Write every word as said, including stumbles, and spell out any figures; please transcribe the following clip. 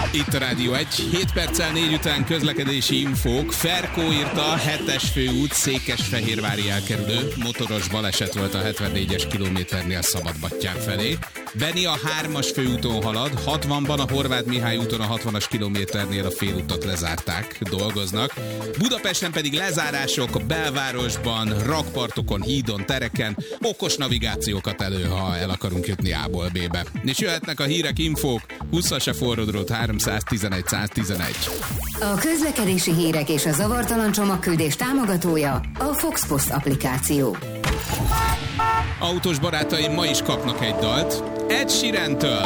Itt a Rádió egy, hét perccel négy után közlekedési infók. Ferkó írta, hetes főút Székesfehérvári elkerülő. Motoros baleset volt a hetvennégyes kilométernél Szabadbattyán felé. Beni a hármas főúton halad, hatvanban a Horváth Mihály úton a hatvanas kilométernél a félutat lezárták, dolgoznak. Budapesten pedig lezárások a belvárosban, rakpartokon, hídon, tereken. Okos navigációkat elő, ha el akarunk jutni A-ból B-be. És jöhetnek a hírek, infók, húszas a forrodrót háromszáztizenegy száztizenegy. A közlekedési hírek és a zavartalan csomagküldés támogatója a Fox Post applikáció. Autós barátaim ma is kapnak egy dalt. Ed Sheerantől